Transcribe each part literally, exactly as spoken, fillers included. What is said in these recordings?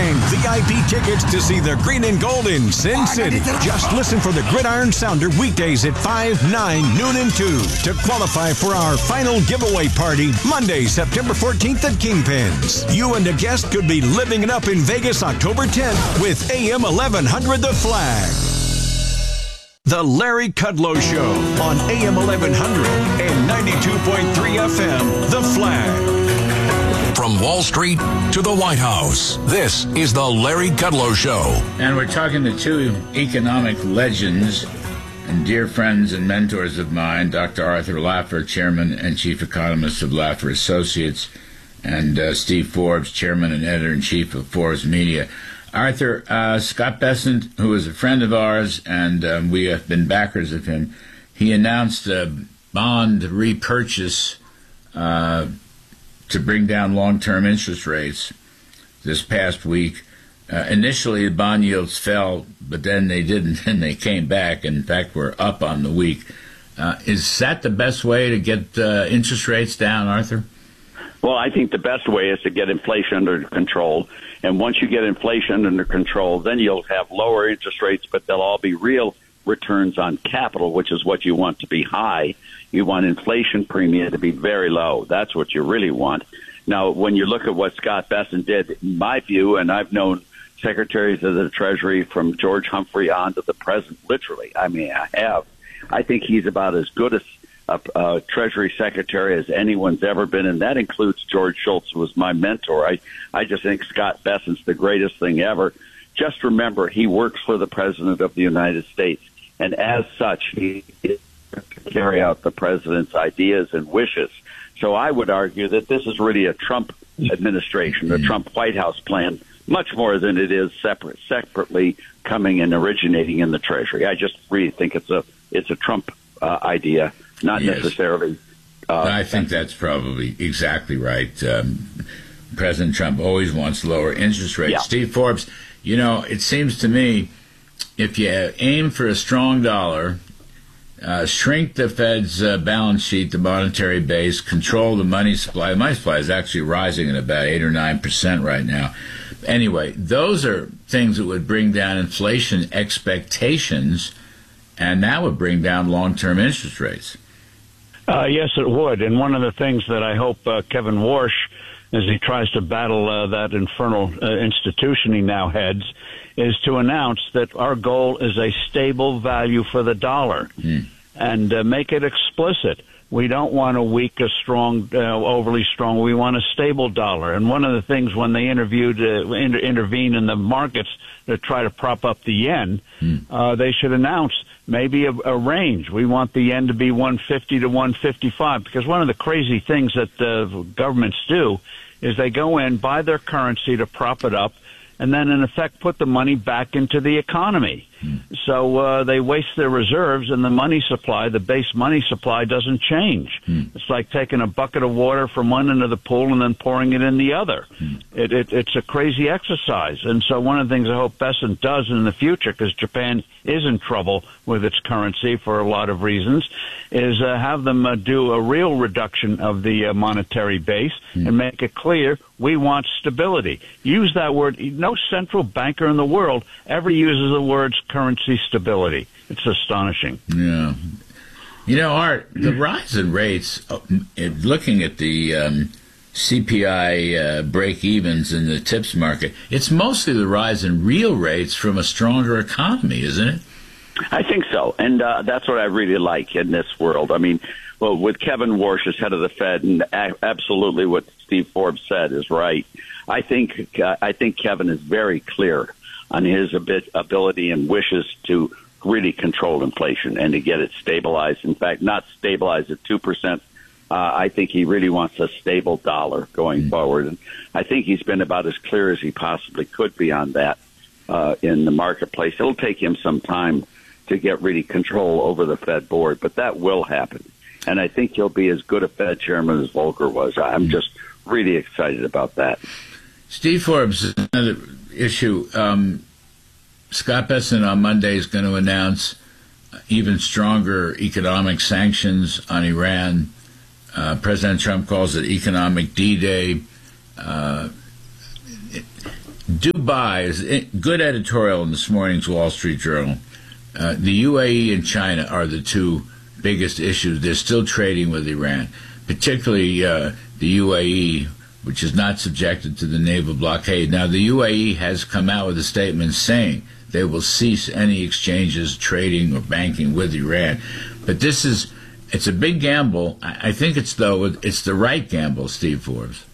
and V I P tickets to see the Green and Gold in Sin City. Just listen for the Gridiron Sounder weekdays at five, nine, noon, and two to qualify for our final giveaway party Monday, September fourteenth at Kingpins. You and a guest could be living it up in Vegas October tenth with A M eleven hundred The Flag. The Larry Kudlow Show on A M eleven hundred and ninety-two point three F M, The Flag. From Wall Street to the White House, this is The Larry Kudlow Show. And we're talking to two economic legends and dear friends and mentors of mine, Doctor Arthur Laffer, Chairman and Chief Economist of Laffer Associates, and uh, Steve Forbes, Chairman and Editor-in-Chief of Forbes Media. Arthur, uh, Scott Bessent, who is a friend of ours, and um, we have been backers of him, he announced a bond repurchase uh, to bring down long-term interest rates this past week. Uh, initially, the bond yields fell, but then they didn't, and they came back. In fact, we're up on the week. Uh, is that the best way to get uh, interest rates down, Arthur? Well, I think the best way is to get inflation under control. And once you get inflation under control, then you'll have lower interest rates, but they'll all be real returns on capital, which is what you want to be high. You want inflation premium to be very low. That's what you really want. Now, when you look at what Scott Bessent did, in my view, and I've known secretaries of the Treasury from George Humphrey on to the present, literally. I mean, I have. I think he's about as good as a, a Treasury Secretary as anyone's ever been, and that includes George Shultz, who was my mentor. I, I just think Scott Bessent's the greatest thing ever. Just remember, he works for the President of the United States, and as such, he is to carry out the President's ideas and wishes. So I would argue that this is really a Trump administration, a Trump White House plan, much more than it is separate, separately coming and originating in the Treasury. I just really think it's a it's a Trump uh, idea, not yes. necessarily. Uh, I think that's probably exactly right. Um, President Trump always wants lower interest rates. Yeah. Steve Forbes, you know, it seems to me if you aim for a strong dollar, uh, shrink the Fed's uh, balance sheet, the monetary base, control the money supply. The money supply is actually rising at about eight or nine percent right now. Anyway, those are things that would bring down inflation expectations, and that would bring down long-term interest rates. Uh, yes, it would. And one of the things that I hope uh, Kevin Warsh, as he tries to battle uh, that infernal uh, institution he now heads, is to announce that our goal is a stable value for the dollar mm. and uh, make it explicit. We don't want a weak, a strong, uh, overly strong. We want a stable dollar. And one of the things when they interviewed, uh, inter- intervene in the markets to try to prop up the yen, mm. uh, they should announce maybe a, a range. We want the yen to be one fifty to one fifty-five, because one of the crazy things that uh, governments do is they go in, buy their currency to prop it up, and then in effect put the money back into the economy. Mm. So uh, they waste their reserves, and the money supply, the base money supply, doesn't change. Mm. It's like taking a bucket of water from one end of the pool and then pouring it in the other. Mm. It, it, it's a crazy exercise. And so one of the things I hope Bessent does in the future, because Japan is in trouble with its currency for a lot of reasons, is uh, have them uh, do a real reduction of the uh, monetary base mm. and make it clear we want stability. Use that word. No central banker in the world ever uses the words currency stability. It's astonishing. Yeah. You know, Art, the rise in rates, uh, looking at the um, C P I uh, break-evens in the tips market, it's mostly the rise in real rates from a stronger economy, isn't it? I think so, and uh, that's what I really like in this world. I mean, well, with Kevin Warsh as head of the Fed, and a- absolutely what Steve Forbes said is right. I think uh, I think Kevin is very clear on his ab- ability and wishes to really control inflation and to get it stabilized. In fact, not stabilized at two percent. Uh, I think he really wants a stable dollar going mm-hmm. forward. And I think he's been about as clear as he possibly could be on that uh, in the marketplace. It'll take him some time to get really control over the Fed board, but that will happen. And I think he'll be as good a Fed chairman as Volcker was. I'm just really excited about that. Steve Forbes, another issue. Um, Scott Bessent on Monday is going to announce even stronger economic sanctions on Iran. Uh, President Trump calls it economic D-Day. Uh, do buy, is good editorial in this morning's Wall Street Journal. Uh, the U A E and China are the two biggest issues. They're still trading with Iran, particularly uh, the U A E, which is not subjected to the naval blockade. Now, the U A E has come out with a statement saying they will cease any exchanges, trading, or banking with Iran. But this is, it's a big gamble. I, I think it's, though, it's the right gamble, Steve Forbes.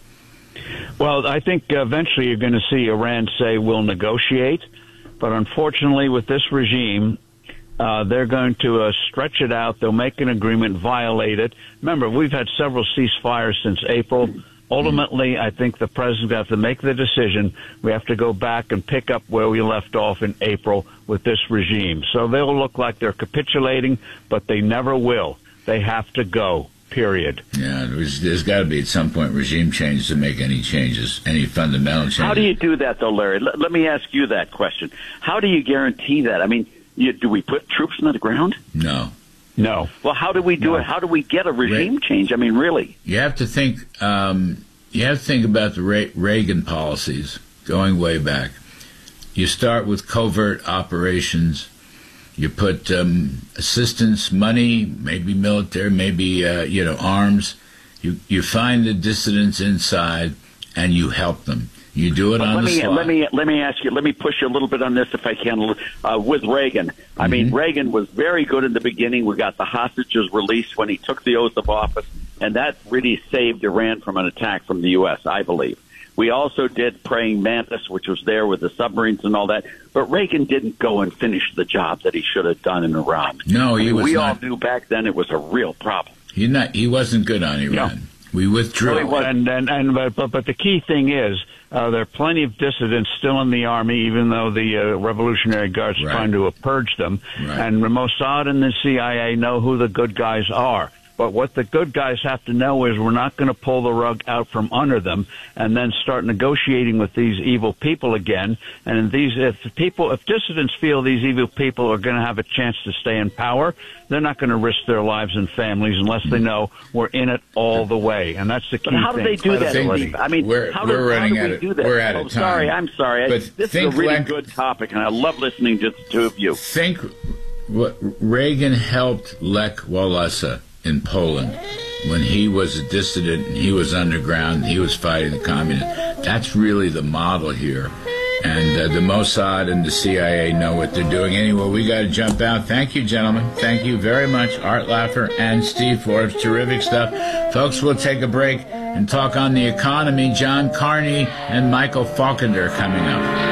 Well, I think eventually you're going to see Iran say we'll negotiate. But unfortunately, with this regime, uh, they're going to uh, stretch it out. They'll make an agreement, violate it. Remember, we've had several ceasefires since April. Ultimately, I think the president has to make the decision. We have to go back and pick up where we left off in April with this regime. So they'll look like they're capitulating, but they never will. They have to go, period. Yeah, there's, there's got to be at some point regime change to make any changes, any fundamental changes. How do you do that, though, Larry? Let, let me ask you that question. How do you guarantee that? I mean, you, do we put troops on the ground? No. No. Well, how do we do no. it? How do we get a regime Re- change? I mean, really? You have to think. Um, you have to think about the Re- Reagan policies going way back. You start with covert operations. You put um, assistance, money, maybe military, maybe uh, you know arms. You you find the dissidents inside, and you help them. You do it but on let the me, slide. Let me let me ask you. Let me push you a little bit on this, if I can. Uh, with Reagan, I Mm-hmm. mean, Reagan was very good in the beginning. We got the hostages released when he took the oath of office, and that really saved Iran from an attack from the U S, I believe. We also did Praying Mantis, which was there with the submarines and all that. But Reagan didn't go and finish the job that he should have done in Iran. No, he I mean, was we not. all knew back then it was a real problem. He not. He wasn't good on Iran. No. We withdrew. No, and and, and but, but but the key thing is uh, there are plenty of dissidents still in the army, even though the uh, Revolutionary Guard's Right. trying to uh, purge them. Right. And Mossad and the C I A know who the good guys are. But what the good guys have to know is we're not going to pull the rug out from under them and then start negotiating with these evil people again. And these, if people, if dissidents feel these evil people are going to have a chance to stay in power, they're not going to risk their lives and families unless they know we're in it all the way. And that's the key But how thing. do they do that, Credibility. Steve? I mean, We're- how, we're do, running how do out we of- do that? we're out of oh, Sorry, time. I'm sorry. But I, this is think a really like- good topic, and I love listening to the two of you. Think what Reagan helped Lech Walesa in Poland when he was a dissident and he was underground and he was fighting the communists. That's really the model here. And uh, the Mossad and the C I A know what they're doing. Anyway, we got to jump out. Thank you, gentlemen. Thank you very much, Art Laffer and Steve Forbes. Terrific stuff. Folks, we'll take a break and talk on the economy. John Carney and Michael Faulkner coming up.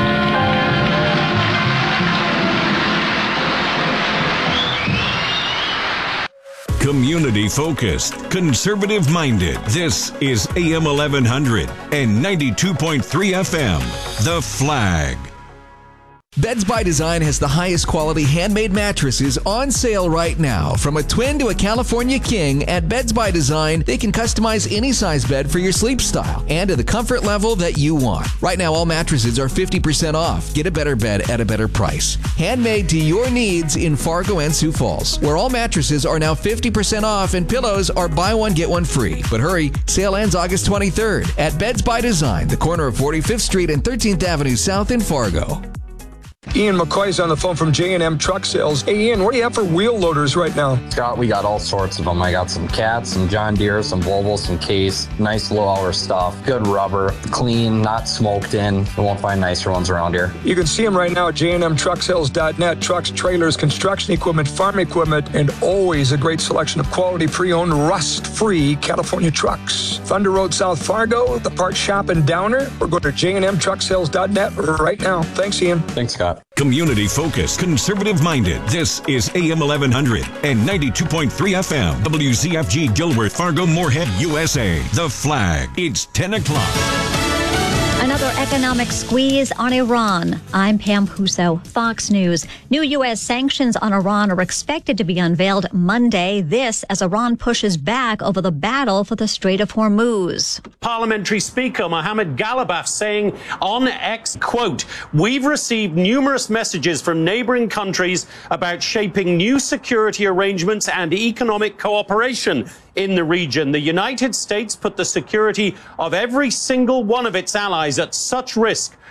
Community focused, conservative minded. This is A M eleven hundred and ninety-two point three F M. The Flag. Beds by Design has the highest quality handmade mattresses on sale right now. From a twin to a California king, at Beds by Design, they can customize any size bed for your sleep style and to the comfort level that you want. Right now, all mattresses are fifty percent off. Get a better bed at a better price. Handmade to your needs in Fargo and Sioux Falls, where all mattresses are now fifty percent off and pillows are buy one, get one free. But hurry, sale ends August twenty-third at Beds by Design, the corner of forty-fifth Street and thirteenth Avenue South in Fargo. Ian McCoy's on the phone from J and M Truck Sales. Hey, Ian, what do you have for wheel loaders right now? Scott, we got all sorts of them. I got some Cats, some John Deere, some Volvo, some Case. Nice low-hour stuff. Good rubber. Clean, not smoked in. You won't find nicer ones around here. You can see them right now at J and M Truck Sales dot net. Trucks, trailers, construction equipment, farm equipment, and always a great selection of quality pre-owned, rust-free California trucks. Thunder Road, South Fargo, the parts shop in Downer, or go to J and M Truck Sales dot net right now. Thanks, Ian. Thanks, Scott. Community focused, conservative minded. This is A M eleven hundred and ninety-two point three F M. W Z F G Gilworth, Fargo, Moorhead, U S A. The Flag. It's ten o'clock. Another economic squeeze on Iran. I'm Pam Puso, Fox News. New U S sanctions on Iran are expected to be unveiled Monday. This as Iran pushes back over the battle for the Strait of Hormuz. Parliamentary Speaker Mohammed Ghalibaf saying on X, quote, "We've received numerous messages from neighboring countries about shaping new security arrangements and economic cooperation in the region. The United States put the security of every single one of its allies at such risk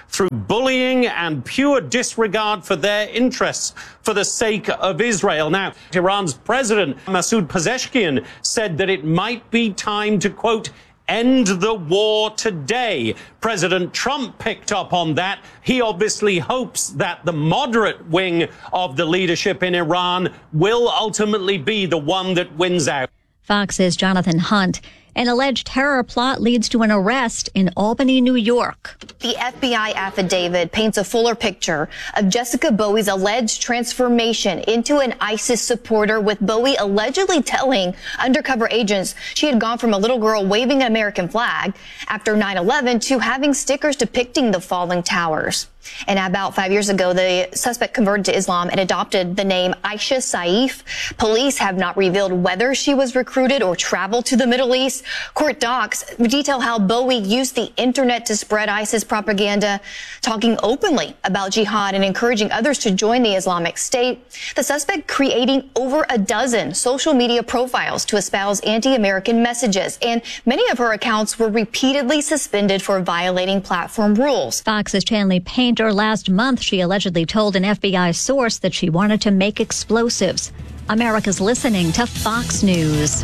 through bullying and pure disregard for their interests for the sake of Israel. Now, Iran's president, Masoud Pezeshkian, said that it might be time to, quote, end the war today. President Trump picked up on that. He obviously hopes that the moderate wing of the leadership in Iran will ultimately be the one that wins out. Fox's Jonathan Hunt. An alleged terror plot leads to an arrest in Albany, New York. The F B I affidavit paints a fuller picture of Jessica Bowie's alleged transformation into an ISIS supporter, with Bowie allegedly telling undercover agents she had gone from a little girl waving an American flag after nine eleven to having stickers depicting the falling towers. And about five years ago, the suspect converted to Islam and adopted the name Aisha Saif. Police have not revealed whether she was recruited or traveled to the Middle East. Court docs detail how Bowie used the internet to spread ISIS propaganda, talking openly about jihad and encouraging others to join the Islamic State. The suspect creating over a dozen social media profiles to espouse anti-American messages, and many of her accounts were repeatedly suspended for violating platform rules. Fox's Chanley Painter. Last month, she allegedly told an F B I source that she wanted to make explosives. America's listening to Fox News.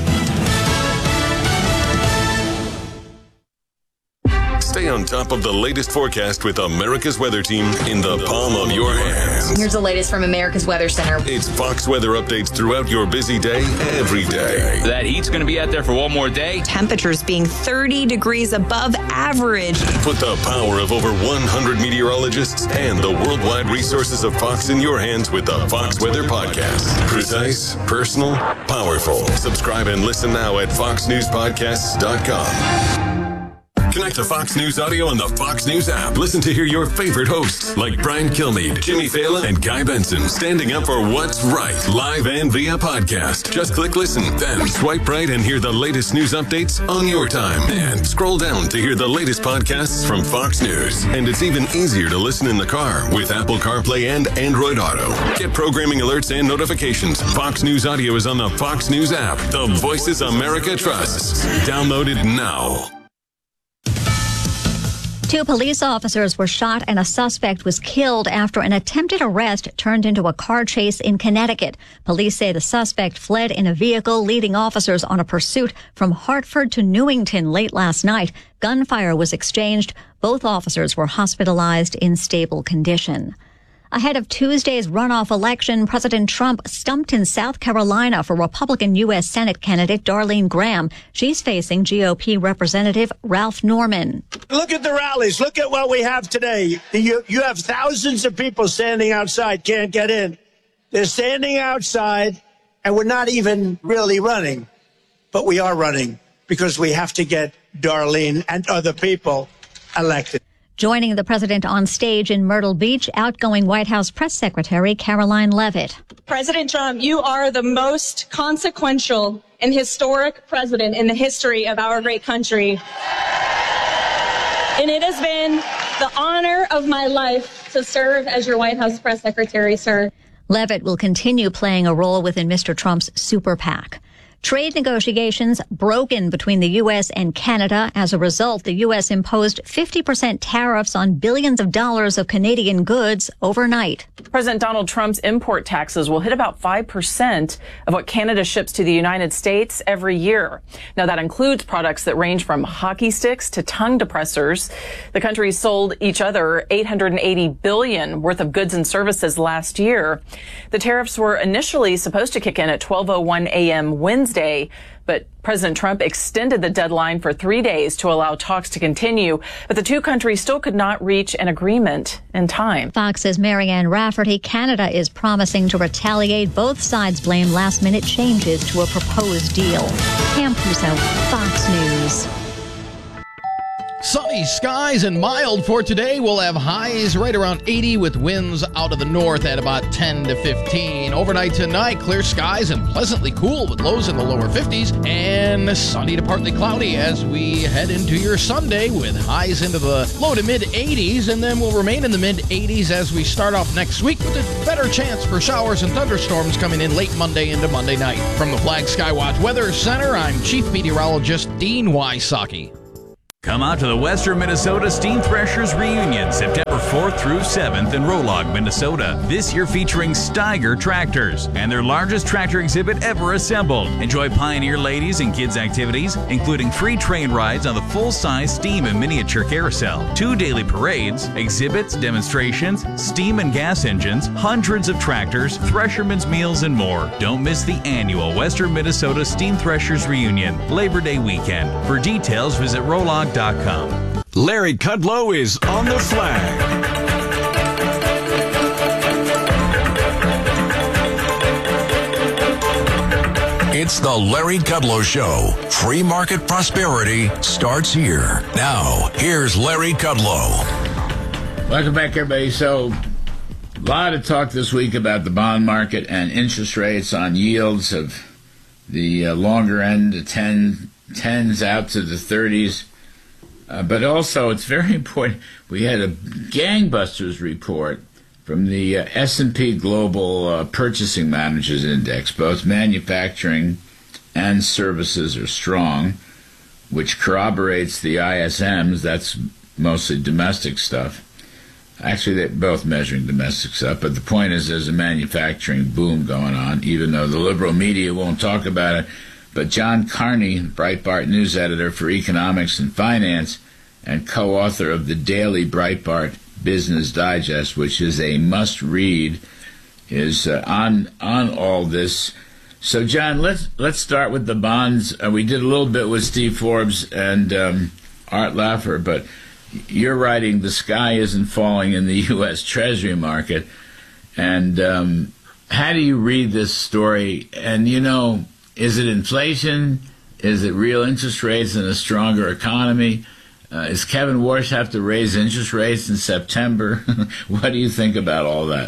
Stay on top of the latest forecast with America's Weather Team in the palm of your hands. Here's the latest from America's Weather Center. It's Fox weather updates throughout your busy day, every day. That heat's going to be out there for one more day. Temperatures being thirty degrees above average. Put the power of over one hundred meteorologists and the worldwide resources of Fox in your hands with the Fox Weather Podcast. Precise, personal, powerful. Subscribe and listen now at fox news podcasts dot com. Connect to Fox News Audio on the Fox News app. Listen to hear your favorite hosts like Brian Kilmeade, Jimmy Fallon, and Guy Benson standing up for what's right, live and via podcast. Just click listen, then swipe right and hear the latest news updates on your time. And scroll down to hear the latest podcasts from Fox News. And it's even easier to listen in the car with Apple CarPlay and Android Auto. Get programming alerts and notifications. Fox News Audio is on the Fox News app. The voices America trusts. Download it now. Two police officers were shot and a suspect was killed after an attempted arrest turned into a car chase in Connecticut. Police say the suspect fled in a vehicle, leading officers on a pursuit from Hartford to Newington late last night. Gunfire was exchanged. Both officers were hospitalized in stable condition. Ahead of Tuesday's runoff election, President Trump stumped in South Carolina for Republican U S Senate candidate Darlene Graham. She's facing G O P Representative Ralph Norman. Look at the rallies. Look at what we have today. You, you have thousands of people standing outside, can't get in. They're standing outside, and we're not even really running. But we are running because we have to get Darlene and other people elected. Joining the president on stage in Myrtle Beach, outgoing White House press secretary Caroline Leavitt. President Trump, you are the most consequential and historic president in the history of our great country. And it has been the honor of my life to serve as your White House press secretary, sir. Leavitt will continue playing a role within Mister Trump's super PAC. Trade negotiations broken between the U S and Canada. As a result, the U S imposed fifty percent tariffs on billions of dollars of Canadian goods overnight. President Donald Trump's import taxes will hit about five percent of what Canada ships to the United States every year. Now, that includes products that range from hockey sticks to tongue depressors. The countries sold each other eight hundred eighty billion dollars worth of goods and services last year. The tariffs were initially supposed to kick in at twelve oh one a.m. Wednesday. Day, but President Trump extended the deadline for three days to allow talks to continue, but the two countries still could not reach an agreement in time. Fox's Marianne Rafferty. Canada is promising to retaliate. Both sides blame last-minute changes to a proposed deal. Pam Puso, Fox News. Sunny skies and mild for today. We'll have highs right around eighty with winds out of the north at about ten to fifteen. Overnight tonight, clear skies and pleasantly cool with lows in the lower fifties, and sunny to partly cloudy as we head into your Sunday with highs into the low to mid eighties, and then we'll remain in the mid eighties as we start off next week with a better chance for showers and thunderstorms coming in late Monday into Monday night. From the Flag Skywatch Weather Center, I'm Chief Meteorologist Dean Wysocki. Come out to the Western Minnesota Steam Threshers Reunion, September fourth through seventh in Rolog, Minnesota. This year featuring Steiger tractors and their largest tractor exhibit ever assembled. Enjoy Pioneer ladies and kids activities, including free train rides on the full-size steam and miniature carousel, two daily parades, exhibits, demonstrations, steam and gas engines, hundreds of tractors, threshermen's meals, and more. Don't miss the annual Western Minnesota Steam Threshers Reunion, Labor Day weekend. For details, visit Rolog dot com. Larry Kudlow is on the flag. It's the Larry Kudlow Show. Free market prosperity starts here. Now, here's Larry Kudlow. Welcome back, everybody. So, a lot of talk this week about the bond market and interest rates on yields of the uh, longer end, the ten, tens out to the thirties. Uh, but also, it's very important, we had a gangbusters report from the uh, S and P Global uh, Purchasing Managers Index. Both manufacturing and services are strong, which corroborates the I S Ms. That's mostly domestic stuff. Actually, they're both measuring domestic stuff, but the point is there's a manufacturing boom going on, even though the liberal media won't talk about it. But John Carney, Breitbart news editor for economics and finance and co-author of the daily Breitbart Business Digest, which is a must-read, is uh, on on all this. So, John, let's let's start with the bonds. Uh, we did a little bit with Steve Forbes and um, Art Laffer, but you're writing "The Sky Isn't Falling" in the U S Treasury market. And um, how do you read this story? And, you know, is it inflation? Is it real interest rates and a stronger economy? Uh, does Kevin Warsh have to raise interest rates in September? What do you think about all that?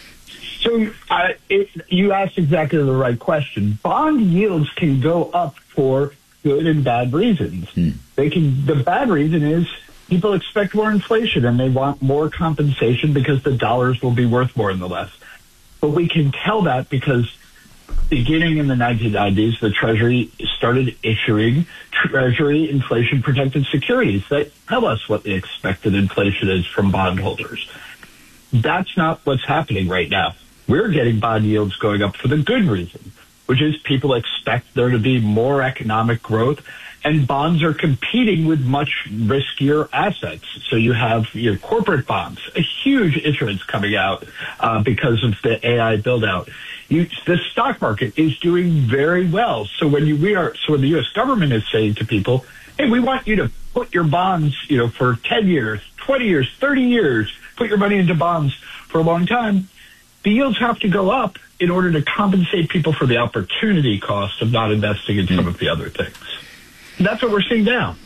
So uh, it, you asked exactly the right question. Bond yields can go up for good and bad reasons. Hmm. They can. The bad reason is people expect more inflation and they want more compensation because the dollars will be worth more in the less. But we can tell that because beginning in the nineteen nineties, the Treasury started issuing Treasury inflation-protected securities that tell us what the expected inflation is from bondholders. That's not what's happening right now. We're getting bond yields going up for the good reason, which is people expect there to be more economic growth, and bonds are competing with much riskier assets. So you have your corporate bonds, a huge issuance coming out uh, because of the A I build-out. You, the stock market is doing very well. So when you we are, so when the U S government is saying to people, "Hey, we want you to put your bonds, you know, for ten years, twenty years, thirty years, put your money into bonds for a long time," the yields have to go up in order to compensate people for the opportunity cost of not investing in some of the other things. And that's what we're seeing now.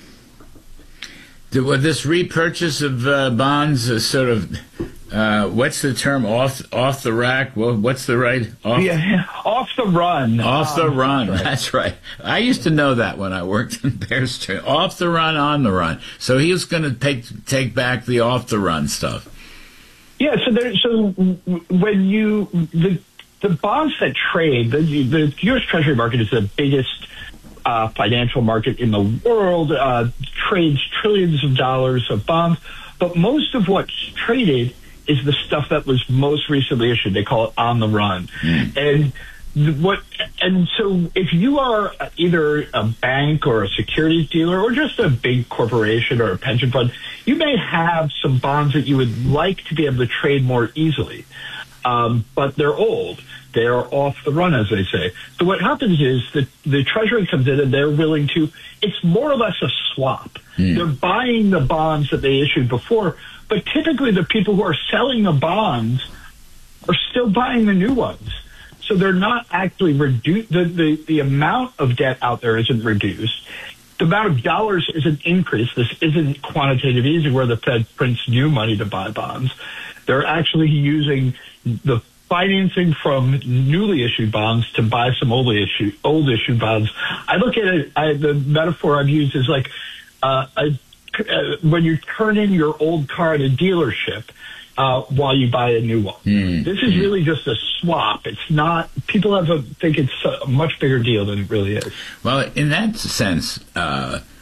Well, this repurchase of uh, bonds is sort of, uh, what's the term, off off the rack? Well, what's the right? Off, yeah, off the run. Off the um, run, that's right. that's right. I used to know that when I worked in Bear Street. Off the run, on the run. So he was going to take take back the off the run stuff. Yeah, so there, so when you, the the bonds that trade, the, the U S Treasury market is the biggest Uh, financial market in the world, uh, trades trillions of dollars of bonds, but most of what's traded is the stuff that was most recently issued. They call it on the run. Mm. And what, and so if you are either a bank or a securities dealer or just a big corporation or a pension fund, you may have some bonds that you would like to be able to trade more easily. Um, but they're old. They're off the run, as they say. So what happens is that the Treasury comes in and they're willing to, it's more or less a swap. Mm. They're buying the bonds that they issued before, but typically the people who are selling the bonds are still buying the new ones. So they're not actually reduced, the, the, the amount of debt out there isn't reduced. The amount of dollars isn't increased. This isn't quantitative easing where the Fed prints new money to buy bonds. They're actually using the financing from newly issued bonds to buy some old issue old issued bonds. I look at it, I, the metaphor I've used is like uh, a, uh, when you turn in your old car at a dealership uh, while you buy a new one. Mm. This is really just a swap. It's not, people have a, think it's a much bigger deal than it really is. Well, in that sense, uh,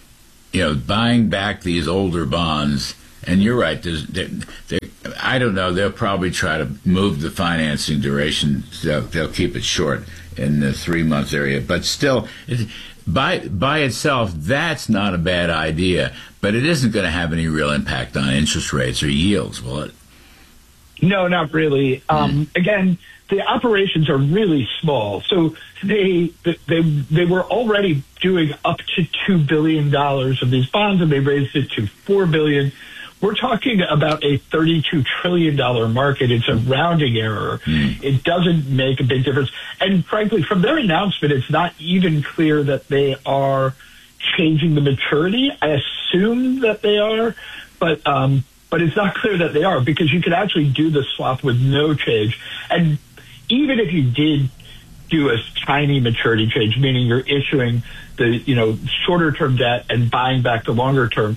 you know, buying back these older bonds, and you're right, there's, there, there, I don't know, they'll probably try to move the financing duration, they'll, they'll keep it short in the three-month area, but still, it, by, by itself, that's not a bad idea, but it isn't going to have any real impact on interest rates or yields, will it? No, not really. Um, mm. Again, the operations are really small, so they they they were already doing up to two billion dollars of these bonds, and they raised it to four billion dollars. We're talking about a thirty-two trillion dollars market. It's a rounding error. Mm. It doesn't make a big difference. And frankly, from their announcement, it's not even clear that they are changing the maturity. I assume that they are, but um, but it's not clear that they are, because you could actually do the swap with no change. And even if you did do a tiny maturity change, meaning you're issuing the, you know, shorter term debt and buying back the longer term,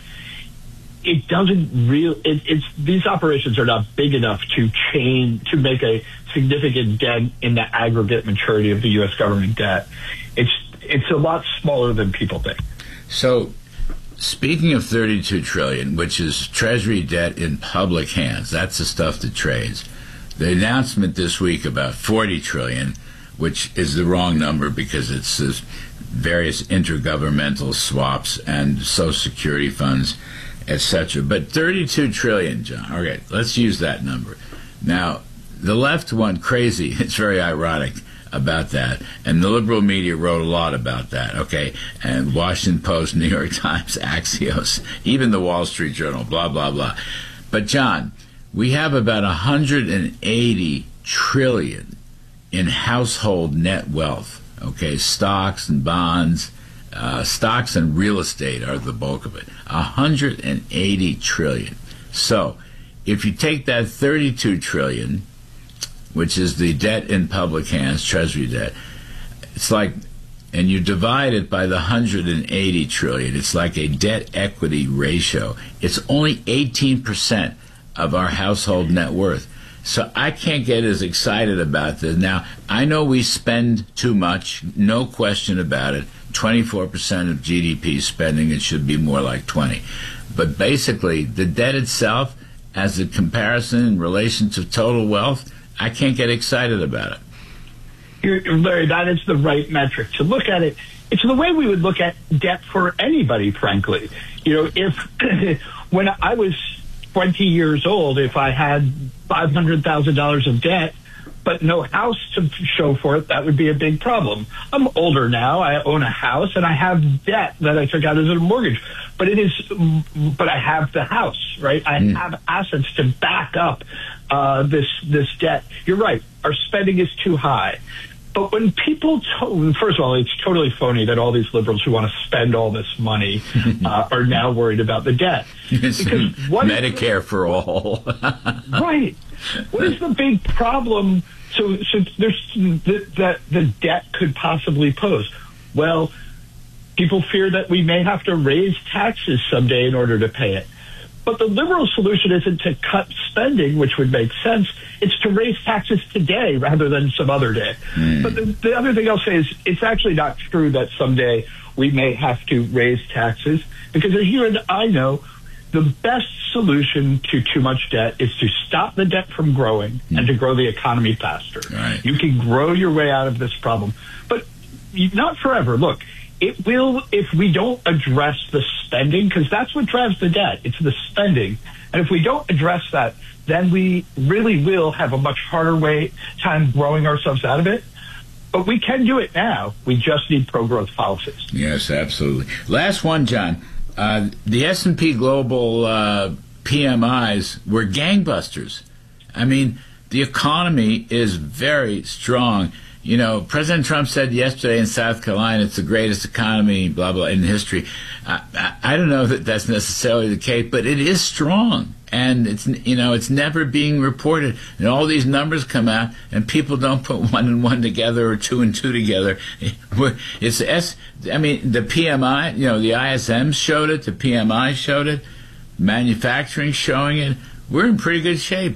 it doesn't real. It, it's these operations are not big enough to change to make a significant dent in the aggregate maturity of the U S government debt. It's it's a lot smaller than people think. So, speaking of thirty-two trillion dollars, which is Treasury debt in public hands, that's the stuff that trades. The announcement this week about forty trillion dollars, which is the wrong number because it's uh, various intergovernmental swaps and Social Security funds, et cetera. But thirty-two trillion dollars, John. Okay, let's use that number. Now, the left went crazy. It's very ironic about that. And the liberal media wrote a lot about that, okay? And Washington Post, New York Times, Axios, even the Wall Street Journal, blah, blah, blah. But, John, we have about one hundred eighty trillion dollars in household net wealth, okay? Stocks and bonds, uh, stocks and real estate are the bulk of it. one hundred eighty trillion dollars. So, if you take that thirty-two trillion dollars, which is the debt in public hands, Treasury debt, it's like, and you divide it by the one hundred eighty trillion dollars, it's like a debt equity ratio. It's only eighteen percent of our household net worth. So I can't get as excited about this. Now, I know we spend too much, no question about it. twenty-four percent of G D P spending, it should be more like twenty. But basically, the debt itself, as a comparison in relation to total wealth, I can't get excited about it. You're, Larry, that is the right metric to look at it. It's the way we would look at debt for anybody, frankly. You know, if when I was twenty years old, if I had five hundred thousand dollars of debt, but no house to show for it, that would be a big problem. I'm older now. I own a house, and I have debt that I took out as a mortgage. But it is, but I have the house, right? I mm. have assets to back up uh, this this debt. You're right. Our spending is too high. But when people, to- first of all, it's totally phony that all these liberals who want to spend all this money uh, are now worried about the debt. Because what Medicare is, for all. Right. What is the big problem? So, so there's that the debt could possibly pose. Well, people fear that we may have to raise taxes someday in order to pay it. But the liberal solution isn't to cut spending, which would make sense. It's to raise taxes today rather than some other day. Mm. But the, the other thing I'll say is it's actually not true that someday we may have to raise taxes, because as you and I know, the best solution to too much debt is to stop the debt from growing mm. and to grow the economy faster. Right. You can grow your way out of this problem, but not forever. Look, it will if we don't address the spending, because that's what drives the debt. It's the spending. And if we don't address that, then we really will have a much harder way time growing ourselves out of it. But we can do it now. We just need pro-growth policies. Yes, absolutely. Last one, John. Uh, the S and P Global uh, P M Is were gangbusters. I mean, the economy is very strong. You know, President Trump said yesterday in South Carolina it's the greatest economy, blah, blah, in history. I, I, I don't know that that's necessarily the case, but it is strong. And, it's you know, it's never being reported. And all these numbers come out, and people don't put one and one together or two and two together. It's S. I mean, the P M I, you know, the I S M showed it, the P M I showed it, manufacturing showing it. We're in pretty good shape.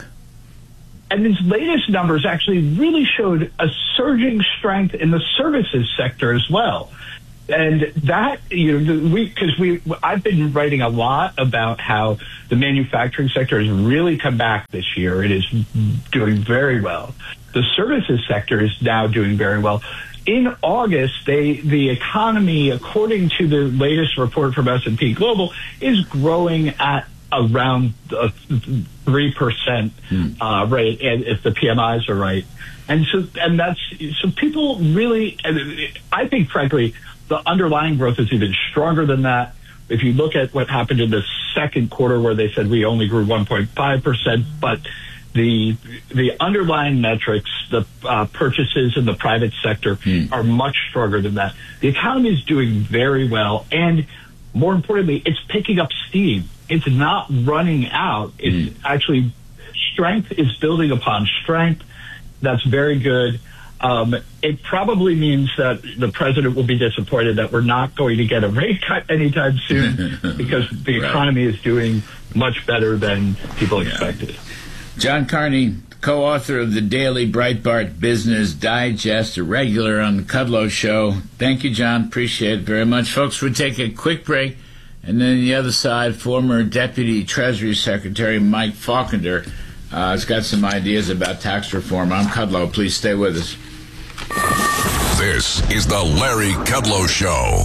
And these latest numbers actually really showed a surging strength in the services sector as well. And that, you know, we, because we, I've been writing a lot about how the manufacturing sector has really come back this year. It is doing very well. The services sector is now doing very well. In August, they, the economy, according to the latest report from S and P Global, is growing at around a three percent uh, rate, and if the P M Is are right. And so, and that's, so people really, I think, frankly, the underlying growth is even stronger than that. If you look at what happened in the second quarter, where they said we only grew one point five percent, but the the underlying metrics, the uh, purchases in the private sector mm. are much stronger than that. The economy is doing very well, and more importantly, it's picking up steam. It's not running out. It's mm. actually, strength is building upon strength. That's very good. Um, it probably means that the president will be disappointed that we're not going to get a rate cut anytime soon because the right. economy is doing much better than people yeah. expected. John Carney, co-author of the daily Breitbart Business Digest, a regular on the Kudlow Show. Thank you, John. Appreciate it very much. Folks, we'll take a quick break. And then on the other side, former Deputy Treasury Secretary Mike Faulkner uh, has got some ideas about tax reform. I'm Kudlow. Please stay with us. This is the Larry Kudlow Show.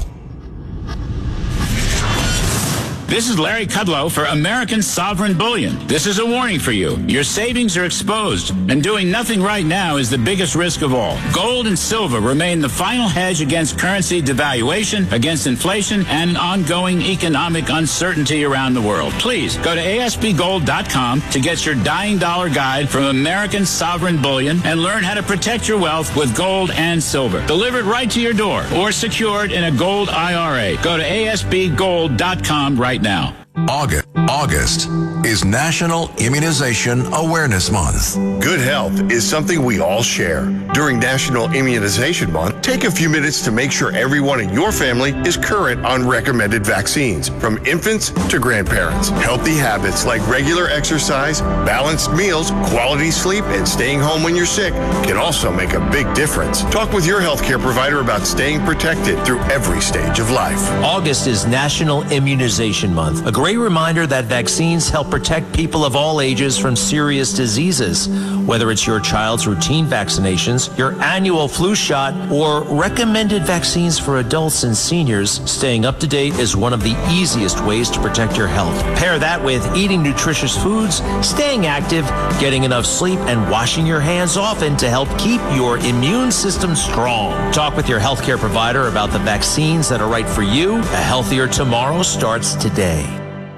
This is Larry Kudlow for American Sovereign Bullion. This is a warning for you. Your savings are exposed, and doing nothing right now is the biggest risk of all. Gold and silver remain the final hedge against currency devaluation, against inflation, and ongoing economic uncertainty around the world. Please go to A S B gold dot com to get your dying dollar guide from American Sovereign Bullion and learn how to protect your wealth with gold and silver. Delivered right to your door or secured in a gold I R A. Go to A S B gold dot com right now. August, August is National Immunization Awareness Month. Good health is something we all share. During National Immunization Month, take a few minutes to make sure everyone in your family is current on recommended vaccines, from infants to grandparents. Healthy habits like regular exercise, balanced meals, quality sleep, and staying home when you're sick can also make a big difference. Talk with your healthcare provider about staying protected through every stage of life. August is National Immunization Month, a great reminder that vaccines help protect people of all ages from serious diseases. Whether it's your child's routine vaccinations, your annual flu shot, or recommended vaccines for adults and seniors, staying up to date is one of the easiest ways to protect your health. Pair that with eating nutritious foods, staying active, getting enough sleep, and washing your hands often to help keep your immune system strong. Talk with your healthcare provider about the vaccines that are right for you. A healthier tomorrow starts today.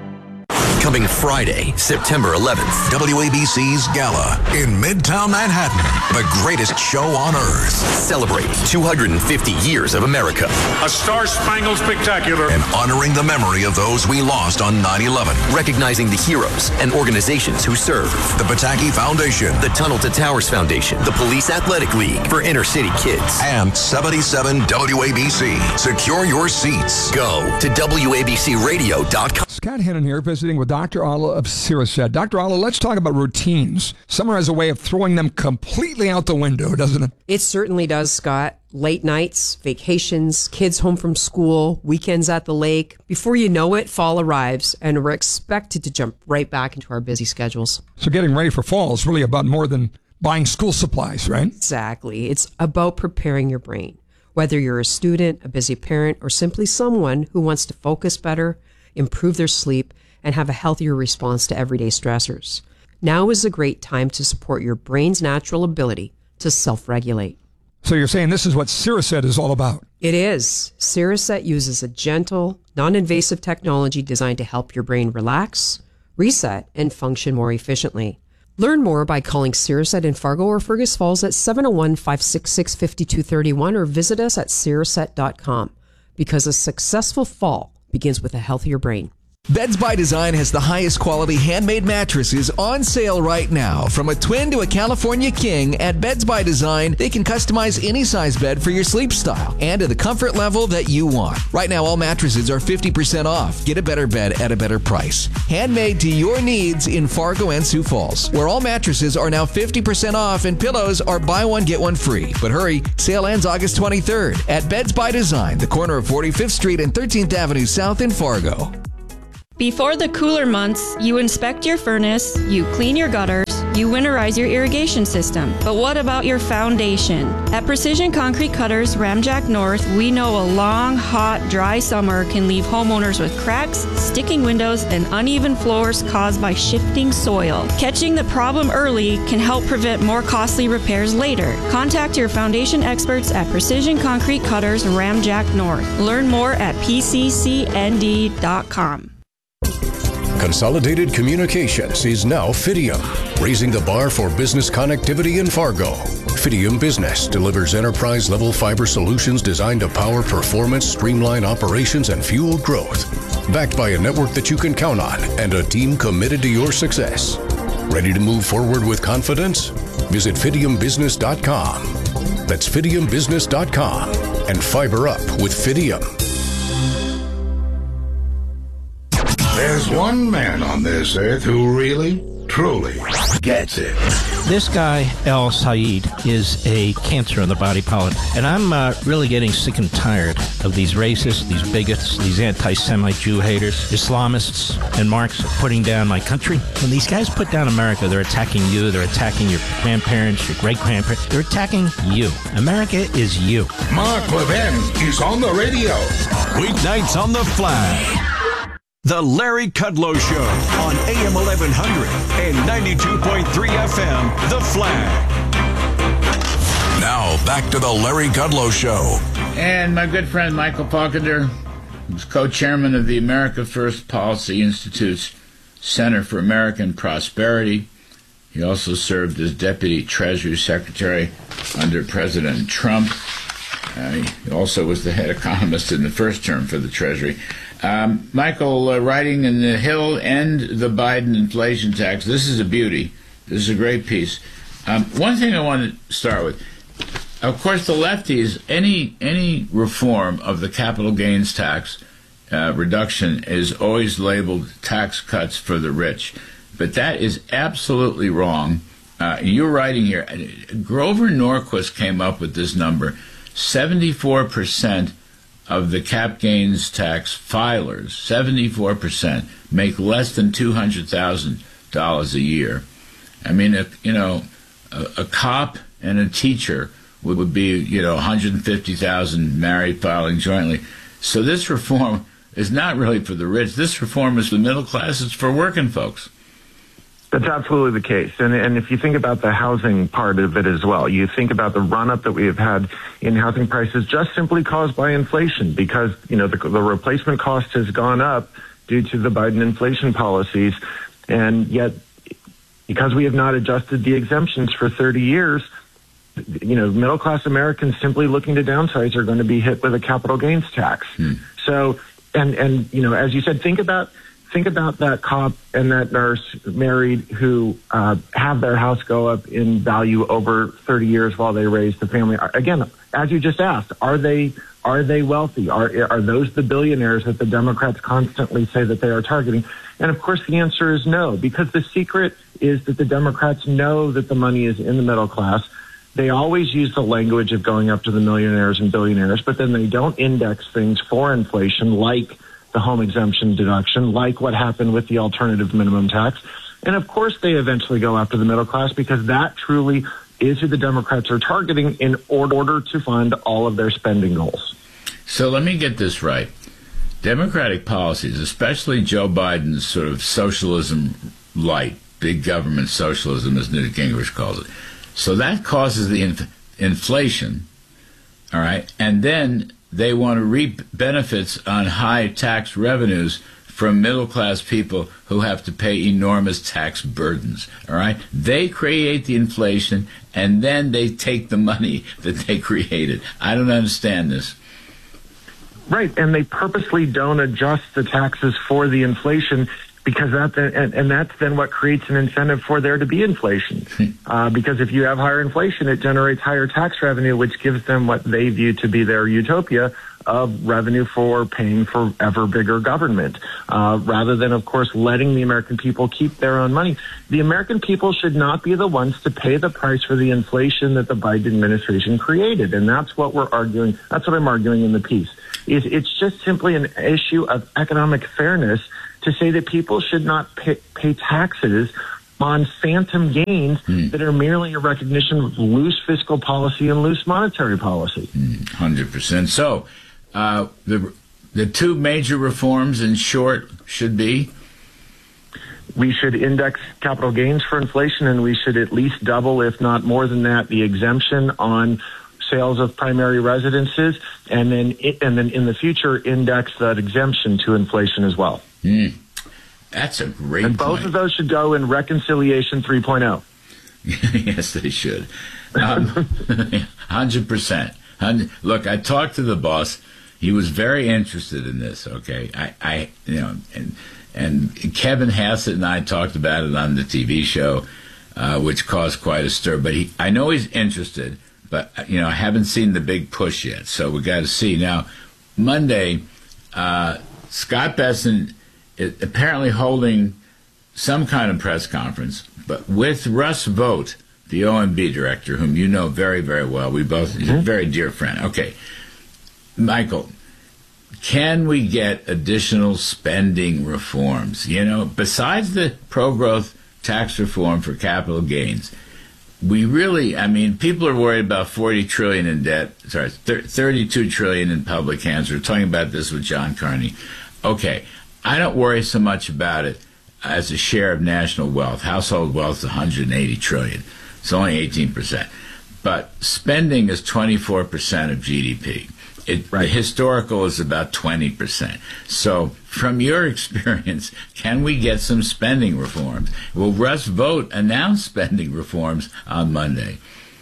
Coming Friday, September eleventh, W A B C's Gala in Midtown Manhattan. The greatest show on earth. Celebrate two hundred fifty years of America. A star-spangled spectacular. And honoring the memory of those we lost on nine eleven. Recognizing the heroes and organizations who served. The Pataki Foundation. The Tunnel to Towers Foundation. The Police Athletic League for inner city kids. And seventy-seven W A B C. Secure your seats. Go to W A B C radio dot com. Scott Hennon here, visiting with Doctor Alla of Siriset. Doctor Alla, let's talk about routines. Summer has a way of throwing them completely out the window, doesn't it? It certainly does, Scott. Late nights, vacations, kids home from school, weekends at the lake. Before you know it, fall arrives, and we're expected to jump right back into our busy schedules. So getting ready for fall is really about more than buying school supplies, right? Exactly. It's about preparing your brain. Whether you're a student, a busy parent, or simply someone who wants to focus better, improve their sleep, and have a healthier response to everyday stressors. Now is a great time to support your brain's natural ability to self-regulate. So you're saying this is what Siriset is all about? It is. Siriset uses a gentle, non-invasive technology designed to help your brain relax, reset, and function more efficiently. Learn more by calling Siriset in Fargo or Fergus Falls at seven oh one, five six six, five two three one or visit us at Siriset dot com, because a successful fall begins with a healthier brain. Beds by Design has the highest quality handmade mattresses on sale right now. From a twin to a California king, at Beds by Design, they can customize any size bed for your sleep style and to the comfort level that you want. Right now, all mattresses are fifty percent off. Get a better bed at a better price. Handmade to your needs in Fargo and Sioux Falls, where all mattresses are now fifty percent off and pillows are buy one, get one free. But hurry, sale ends August twenty-third at Beds by Design, the corner of forty-fifth Street and thirteenth Avenue South in Fargo. Before the cooler months, you inspect your furnace, you clean your gutters, you winterize your irrigation system. But what about your foundation? At Precision Concrete Cutters Ramjack North, we know a long, hot, dry summer can leave homeowners with cracks, sticking windows, and uneven floors caused by shifting soil. Catching the problem early can help prevent more costly repairs later. Contact your foundation experts at Precision Concrete Cutters Ramjack North. Learn more at P C C N D dot com. Consolidated Communications is now Fidium, raising the bar for business connectivity in Fargo. Fidium Business delivers enterprise-level fiber solutions designed to power performance, streamline operations, and fuel growth. Backed by a network that you can count on and a team committed to your success. Ready to move forward with confidence? Visit Fidium Business dot com. That's Fidium Business dot com and fiber up with Fidium. There's one man on this earth who really, truly gets it. This guy, El Sayed, is a cancer in the body politic. And I'm uh, really getting sick and tired of these racists, these bigots, these anti-Semite Jew haters, Islamists, and Marxists putting down my country. When these guys put down America, they're attacking you, they're attacking your grandparents, your great-grandparents. They're attacking you. America is you. Mark Levin is on the radio. Weeknights on the Flag. The Larry Kudlow Show on A M eleven hundred and ninety-two point three F M, The Flag. Now, back to the Larry Kudlow Show. And my good friend Michael Faulkner, who's co-chairman of the America First Policy Institute's Center for American Prosperity. He also served as Deputy Treasury Secretary under President Trump. Uh, he also was the head economist in the first term for the Treasury. Um, Michael, uh, writing in The Hill, End the Biden Inflation Tax. This is a beauty. This is a great piece. Um, one thing I want to start with, of course, the lefties, any any reform of the capital gains tax uh, reduction is always labeled tax cuts for the rich. But that is absolutely wrong. Uh, you're writing here, Grover Norquist came up with this number, seventy-four percent of the cap gains tax filers, seventy-four percent, make less than two hundred thousand dollars a year. I mean, a, you know, a, a cop and a teacher would, would be, you know, one hundred fifty thousand married filing jointly. So this reform is not really for the rich. This reform is for the middle class. It's for working folks. That's absolutely the case. And, and if you think about the housing part of it as well, you think about the run-up that we have had in housing prices just simply caused by inflation because, you know, the, the replacement cost has gone up due to the Biden inflation policies. And yet, because we have not adjusted the exemptions for thirty years, you know, middle-class Americans simply looking to downsize are going to be hit with a capital gains tax. Hmm. So, and, and, you know, as you said, think about Think about that cop and that nurse married who uh, have their house go up in value over thirty years while they raise the family. Again, as you just asked, are they are they wealthy? Are are those the billionaires that the Democrats constantly say that they are targeting? And of course, the answer is no, because the secret is that the Democrats know that the money is in the middle class. They always use the language of going up to the millionaires and billionaires, but then they don't index things for inflation like the home exemption deduction, like what happened with the alternative minimum tax. And of course, they eventually go after the middle class because that truly is who the Democrats are targeting in order to fund all of their spending goals. So let me get this right. Democratic policies, especially Joe Biden's sort of socialism light, big government socialism, as Newt Gingrich calls it. So that causes the inf- inflation, all right, and then they want to reap benefits on high tax revenues from middle-class people who have to pay enormous tax burdens, all right? They create the inflation, and then they take the money that they created. I don't understand this. Right, and they purposely don't adjust the taxes for the inflation because that and, and that's then what creates an incentive for there to be inflation. Uh, because if you have higher inflation, it generates higher tax revenue, which gives them what they view to be their utopia of revenue for paying for ever bigger government, uh, rather than, of course, letting the American people keep their own money. The American people should not be the ones to pay the price for the inflation that the Biden administration created, and that's what we're arguing. That's what I'm arguing in the piece. Is it's just simply an issue of economic fairness to say that people should not pay, pay taxes on phantom gains mm. that are merely a recognition of loose fiscal policy and loose monetary policy. Mm, one hundred percent. So uh, the the two major reforms, in short, should be? We should index capital gains for inflation, and we should at least double, if not more than that, the exemption on sales of primary residences, and then it, and then in the future index that exemption to inflation as well. Mm. That's a great And both point. of those should go in Reconciliation three point oh. Yes, they should. Um, one hundred percent. Look, I talked to the boss. He was very interested in this, okay? I, I you know, and and Kevin Hassett and I talked about it on the T V show, uh, which caused quite a stir. But he, I know he's interested, but, you know, I haven't seen the big push yet, so we got to see. Now, Monday, uh, Scott Bessent is apparently holding some kind of press conference, but with Russ Vought, the O M B director, whom you know very, very well. We both, he's a very dear friend. Okay. Michael, can we get additional spending reforms? You know, besides the pro-growth tax reform for capital gains, we really, I mean, people are worried about forty trillion dollars in debt, sorry, thirty-two trillion dollars in public hands. We were talking about this with John Carney. Okay, I don't worry so much about it as a share of national wealth. Household wealth is one hundred eighty trillion dollars. It's only eighteen percent. But spending is twenty-four percent of G D P. It, right. The historical is about twenty percent. So from your experience, can we get some spending reforms? Will Russ Vought announce spending reforms on Monday?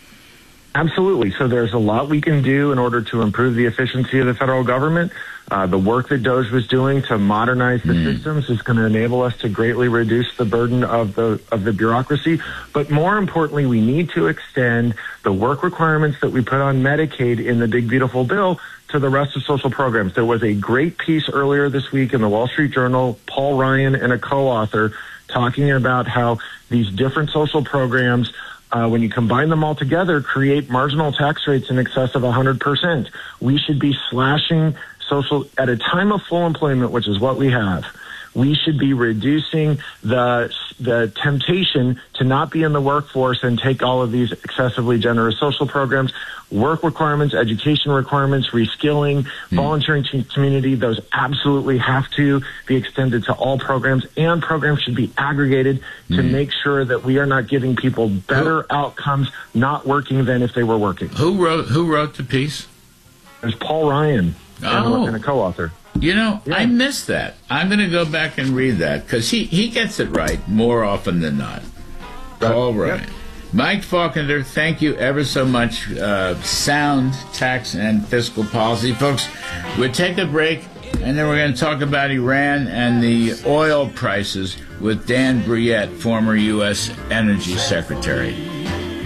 Absolutely. So there's a lot we can do in order to improve the efficiency of the federal government. Uh, the work that DOGE was doing to modernize the mm. systems is going to enable us to greatly reduce the burden of the of the bureaucracy. But more importantly, we need to extend the work requirements that we put on Medicaid in the big, beautiful bill to the rest of social programs. There was a great piece earlier this week in the Wall Street Journal, Paul Ryan and a co-author, talking about how these different social programs, Uh, when you combine them all together, create marginal tax rates in excess of one hundred percent. We should be slashing social at a time of full employment, which is what we have. We should be reducing the the temptation to not be in the workforce and take all of these excessively generous social programs, work requirements, education requirements, reskilling, mm. volunteering to community. Those absolutely have to be extended to all programs, and programs should be aggregated mm. to make sure that we are not giving people better who, outcomes not working than if they were working. Who wrote Who wrote the piece? There's Paul Ryan oh. and a co-author. You know, yeah. I missed that. I'm going to go back and read that because he, he gets it right more often than not. Right. All right. Yep. Mike Faulkner, thank you ever so much. Uh, sound tax and fiscal policy. Folks, we'll take a break, and then we're going to talk about Iran and the oil prices with Dan Brouillette, former U S Energy Secretary.